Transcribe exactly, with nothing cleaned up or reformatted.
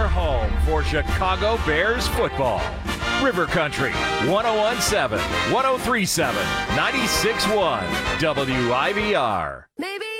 your home for Chicago Bears football. River Country, one oh one point seven, one oh three point seven, ninety-six point one, W I V R. Maybe